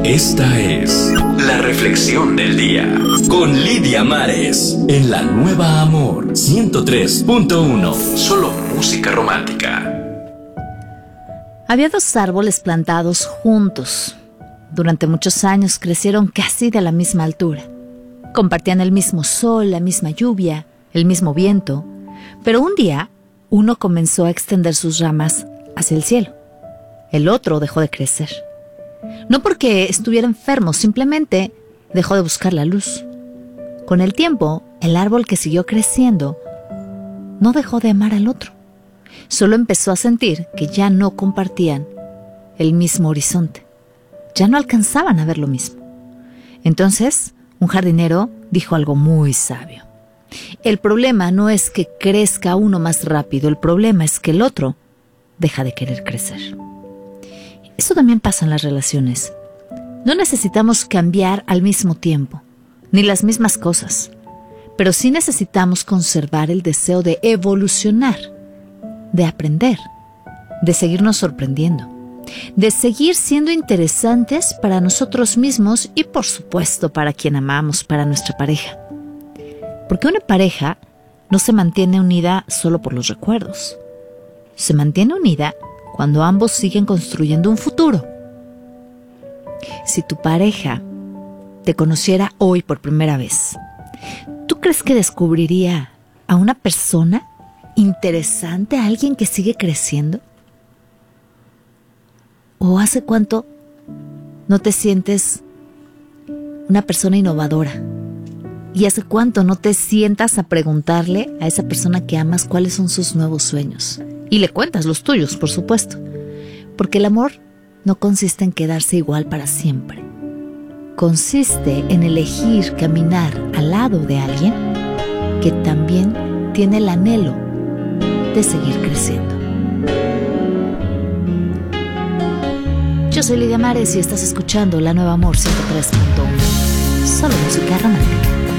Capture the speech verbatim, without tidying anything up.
Esta es la reflexión del día con Lidia Mares en la Nueva Amor ciento tres punto uno. Solo música romántica. Había dos árboles plantados juntos. Durante muchos años crecieron casi de la misma altura. Compartían el mismo sol, la misma lluvia, el mismo viento. Pero un día, uno comenzó a extender sus ramas hacia el cielo. El otro dejó de crecer. No porque estuviera enfermo, simplemente dejó de buscar la luz. Con el tiempo, el árbol que siguió creciendo no dejó de amar al otro. Solo empezó a sentir que ya no compartían el mismo horizonte. Ya no alcanzaban a ver lo mismo. Entonces, un jardinero dijo algo muy sabio. El problema no es que crezca uno más rápido, el problema es que el otro deja de querer crecer. Eso también pasa en las relaciones. No necesitamos cambiar al mismo tiempo, ni las mismas cosas, pero sí necesitamos conservar el deseo de evolucionar, de aprender, de seguirnos sorprendiendo, de seguir siendo interesantes para nosotros mismos y, por supuesto, para quien amamos, para nuestra pareja. Porque una pareja no se mantiene unida solo por los recuerdos. Se mantiene unida cuando ambos siguen construyendo un futuro. Si tu pareja te conociera hoy por primera vez, ¿tú crees que descubriría a una persona interesante, a alguien que sigue creciendo? ¿O hace cuánto no te sientes una persona innovadora? ¿Y hace cuánto no te sientas a preguntarle a esa persona que amas cuáles son sus nuevos sueños? Y le cuentas los tuyos, por supuesto. Porque el amor no consiste en quedarse igual para siempre. Consiste en elegir caminar al lado de alguien que también tiene el anhelo de seguir creciendo. Yo soy Lidia Mares y estás escuchando La Nueva Amor ciento tres punto uno. Solo música romántica.